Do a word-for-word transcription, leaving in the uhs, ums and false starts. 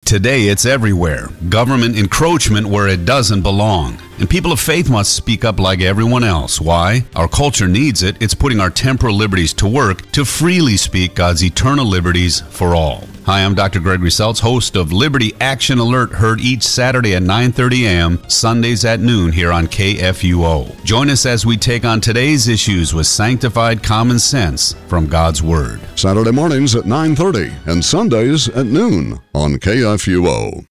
Today it's everywhere. Government encroachment where it doesn't belong. And people of faith must speak up like everyone else. Why? Our culture needs it. It's putting our temporal liberties to work to freely speak God's eternal liberties for all. Hi, I'm Doctor Gregory Seltz, host of Liberty Action Alert, heard each Saturday at nine thirty a.m., Sundays at noon here on K F U O. Join us as we take on today's issues with sanctified common sense from God's Word. Saturday mornings at nine thirty and Sundays at noon on K F U O.